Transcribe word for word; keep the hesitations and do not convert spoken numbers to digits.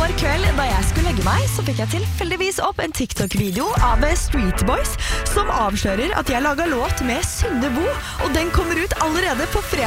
går kveld da jeg skulle legge meg, så fikk jeg tilfeldigvis opp en TikTok-video av Street Boys som avslører at jeg laget låt med Synne Bo, og den kommer ut allerede på fredag.